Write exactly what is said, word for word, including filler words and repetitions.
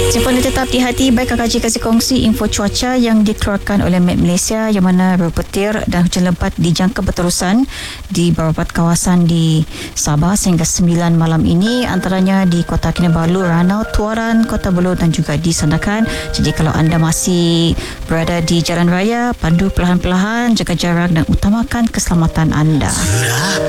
Telefon tetap di hati. Baik, Kakak Haji kasih kongsi info cuaca yang dikeluarkan oleh Met Malaysia, yang mana berpetir dan hujan lebat dijangka berterusan di beberapa kawasan di Sabah sehingga sembilan malam ini, antaranya di Kota Kinabalu, Ranau, Tuaran, Kota Belud dan juga di Sandakan. Jadi kalau anda masih berada di jalan raya, pandu perlahan-perlahan, jaga jarak dan utamakan keselamatan anda.